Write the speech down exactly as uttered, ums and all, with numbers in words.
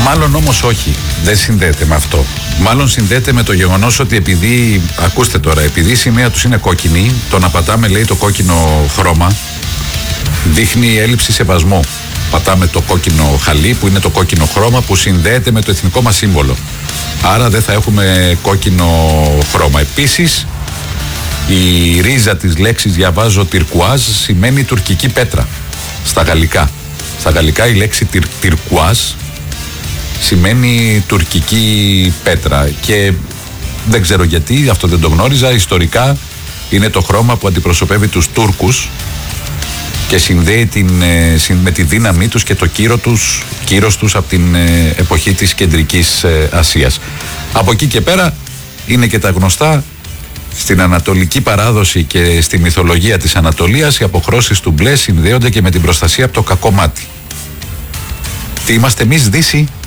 Μάλλον όμως όχι, δεν συνδέεται με αυτό. Μάλλον συνδέεται με το γεγονός ότι επειδή, ακούστε τώρα, επειδή η σημαία τους είναι κόκκινη, το να πατάμε λέει το κόκκινο χρώμα δείχνει έλλειψη σεβασμού. Πατάμε το κόκκινο χαλί που είναι το κόκκινο χρώμα που συνδέεται με το εθνικό μας σύμβολο. Άρα δεν θα έχουμε κόκκινο χρώμα. Επίσης, η ρίζα της λέξης, διαβάζω, τυρκουάζ, σημαίνει τουρκική πέτρα στα γαλλικά. Στα γαλλικά η λέξη τυρ, τυρκουάζ σημαίνει τουρκική πέτρα και δεν ξέρω γιατί, αυτό δεν το γνώριζα. Ιστορικά είναι το χρώμα που αντιπροσωπεύει τους Τούρκους και συνδέει την, με τη δύναμή τους και το κύρο τους, κύρος τους από την εποχή της Κεντρικής Ασίας. Από εκεί και πέρα είναι και τα γνωστά στην ανατολική παράδοση και στη μυθολογία της Ανατολίας. Οι αποχρώσεις του μπλε συνδέονται και με την προστασία από το κακό μάτι. Τι είμαστε εμείς, Δύση?